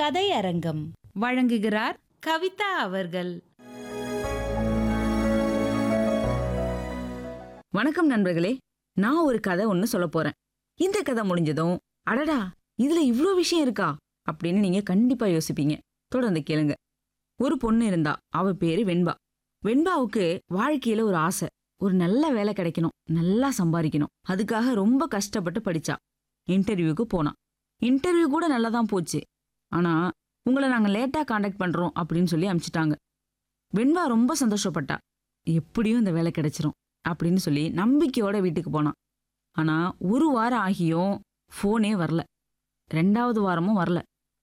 கதையரங்கம் வழங்குகிறார் கவிதா அவர்கள். வணக்கம் நண்பர்களே, நான் ஒரு கதை ஒன்று சொல்ல போறேன். இந்த கதை முடிஞ்சதும் அடடா இதுல இவ்ளோ விஷயம் இருக்கா அப்படின்னு நீங்க கண்டிப்பா யோசிப்பீங்க. தொடர்ந்து கேளுங்க. ஒரு பொண்ணு இருந்தா, அவ பேரு வெண்பா. வெண்பாவுக்கு வாழ்க்கையில ஒரு ஆசை, ஒரு நல்ல வேலை கிடைக்கணும், நல்லா சம்பாதிக்கணும். அதுக்காக ரொம்ப கஷ்டப்பட்டு படிச்சா. இன்டர்வியூக்கு போனா. இன்டர்வியூ கூட நல்லா தான் போச்சு. ஆனா உங்களை நாங்க லேட்டா காண்டாக்ட் பண்றோம் அப்படின்னு சொல்லி அனுப்பிச்சிட்டாங்க. வெண்பா ரொம்ப சந்தோஷப்பட்டா. எப்படியும் இந்த வேலை கிடைச்சிரும் அப்படின்னு சொல்லி நம்பிக்கையோட வீட்டுக்கு போனான். ஆனா ஒரு வாரம் ஆகியும் ஃபோனே வரல. 2வது வாரமும் வரல.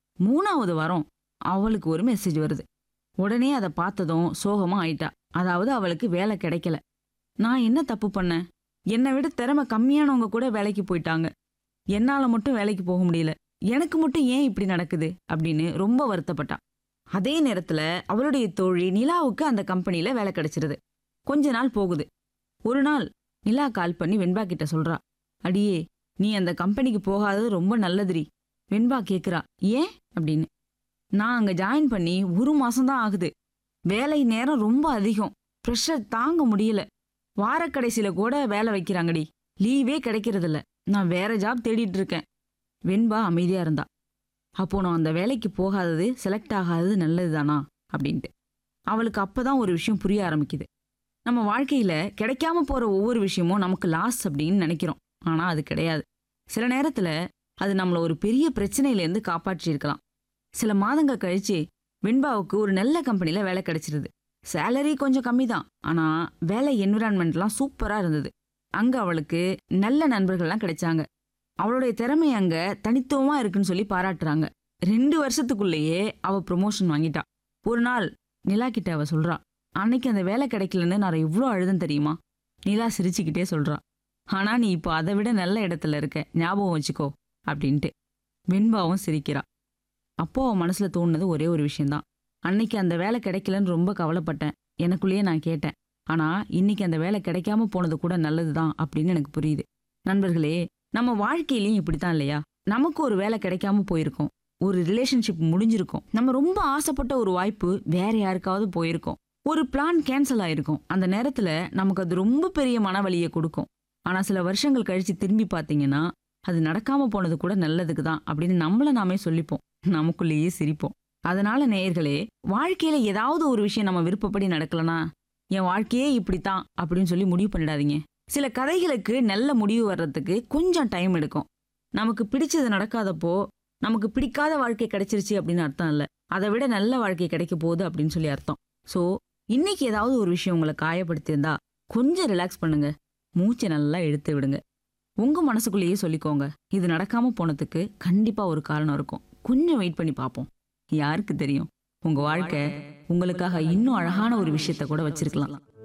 3வது வாரம் அவளுக்கு ஒரு மெசேஜ் வருது. உடனே அதை பார்த்ததும் சோகமா ஆயிட்டா. அதாவது அவளுக்கு வேலை கிடைக்கல. நான் என்ன தப்பு பண்ணேன்? என்னை விட திறமை கம்மியானவங்க கூட வேலைக்கு போயிட்டாங்க. என்னால மட்டும் வேலைக்கு போக முடியல. எனக்கு மட்டும் ஏன் இப்படி நடக்குது அப்படின்னு ரொம்ப வருத்தப்பட்டா. அதே நேரத்துல அவளுடைய தோழி நிலாவுக்கு அந்த கம்பெனில வேலை கிடைச்சிருது. கொஞ்ச நாள் போகுது. ஒரு நாள் நிலா கால் பண்ணி வெண்பா கிட்ட சொல்றா, அடியே நீ அந்த கம்பெனிக்கு போகாதது ரொம்ப நல்லதுரி. வெண்பா கேக்குறா, ஏன் அப்படின்னு. நான் அங்க ஜாயின் பண்ணி 1 மாசம்தான் ஆகுது. வேலை நேரம் ரொம்ப அதிகம். ப்ரெஷர் தாங்க முடியல. வாரக்கடைசியில கூட வேலை வைக்கிறாங்கடி. லீவே கிடைக்கிறதில்ல. நான் வேற ஜாப் தேடிட்டு இருக்கேன். வெண்பா அமைதியா இருந்தா. அப்போ நான் அந்த வேலைக்கு போகாதது, செலக்ட் ஆகாதது நல்லதுதானா அப்படின்ட்டு. அவளுக்கு அப்பதான் ஒரு விஷயம் புரிய ஆரம்பிக்குது. நம்ம வாழ்க்கையில கிடைக்காம போற ஒவ்வொரு விஷயமும் நமக்கு லாஸ் அப்படின்னு நினைக்கிறோம். ஆனா அது கிடையாது. சில நேரத்துல அது நம்மள ஒரு பெரிய பிரச்சனையிலேருந்து காப்பாற்றி இருக்கலாம். சில மாதங்கள் கழிச்சு வெண்பாவுக்கு ஒரு நல்ல கம்பெனில வேலை கிடைச்சிருது. சேலரி கொஞ்சம் கம்மி தான். ஆனா வேலை என்விரான்மெண்ட்லாம் சூப்பரா இருந்தது. அங்க அவளுக்கு நல்ல நண்பர்கள்லாம் கிடைச்சாங்க. அவளுடைய திறமை அங்க தனித்துவமா இருக்குன்னு சொல்லி பாராட்டுறாங்க. 2 வருஷத்துக்குள்ளேயே அவ ப்ரொமோஷன் வாங்கிட்டா. ஒரு நாள் நிலா கிட்ட அவ சொல்றா, அன்னைக்கு அந்த வேலை கிடைக்கலன்னு நான் எவ்வளோ அழுதன் தெரியுமா? நிலா சிரிச்சுக்கிட்டே சொல்றா, ஆனா நீ இப்போ அதை விட நல்ல இடத்துல இருக்க, ஞாபகம் வச்சுக்கோ அப்படின்ட்டு. வெண்பாவும் சிரிக்கிறா. அப்போ அவன் மனசுல தோணுனது ஒரே ஒரு விஷயம்தான். அன்னைக்கு அந்த வேலை கிடைக்கலன்னு ரொம்ப கவலைப்பட்டேன். எனக்குள்ளேயே நான் கேட்டேன். ஆனா இன்னைக்கு அந்த வேலை கிடைக்காம போனது கூட நல்லதுதான் அப்படின்னு எனக்கு புரியுது. நண்பர்களே, நம்ம வாழ்க்கையிலயும் இப்படித்தான் இல்லையா? நமக்கு ஒரு வேலை கிடைக்காம போயிருக்கோம். ஒரு ரிலேஷன்ஷிப் முடிஞ்சிருக்கும். நம்ம ரொம்ப ஆசைப்பட்ட ஒரு வாய்ப்பு வேற யாருக்காவது போயிருக்கோம். ஒரு பிளான் கேன்சல் ஆயிருக்கும். அந்த நேரத்துல நமக்கு அது ரொம்ப பெரிய மனவலியை கொடுக்கும். ஆனா சில வருஷங்கள் கழிச்சு திரும்பி பாத்தீங்கன்னா அது நடக்காம போனது கூட நல்லதுக்கு தான் அப்படின்னு நம்மள நாமே சொல்லிப்போம். நமக்குள்ளேயே சிரிப்போம். அதனால நேயர்களே, வாழ்க்கையில ஏதாவது ஒரு விஷயம் நம்ம விருப்பப்படி நடக்கலனா, என் வாழ்க்கையே இப்படித்தான் அப்படின்னு சொல்லி முடிவு பண்ணிடாதீங்க. சில கதைகளுக்கு நல்ல முடிவு வர்றதுக்கு கொஞ்சம் டைம் எடுக்கும். நமக்கு பிடிச்சது நடக்காதப்போ நமக்கு பிடிக்காத வாழ்க்கை கிடைச்சிருச்சு அப்படின்னு அர்த்தம் இல்லை. அதை விட நல்ல வாழ்க்கை கிடைக்க போகுது அப்படின்னு சொல்லி அர்த்தம். ஸோ இன்னைக்கு ஏதாவது ஒரு விஷயம் உங்களை காயப்படுத்தியிருந்தா கொஞ்சம் ரிலாக்ஸ் பண்ணுங்க. மூச்சை நல்லா இழுத்து விடுங்க. உங்க மனசுக்குள்ளேயே சொல்லிக்கோங்க, இது நடக்காம போனதுக்கு கண்டிப்பா ஒரு காரணம் இருக்கும். கொஞ்சம் வெயிட் பண்ணி பார்ப்போம். யாருக்கு தெரியும், உங்க வாழ்க்கை உங்களுக்காக இன்னும் அழகான ஒரு விஷயத்த கூட வச்சிருக்கலாம்.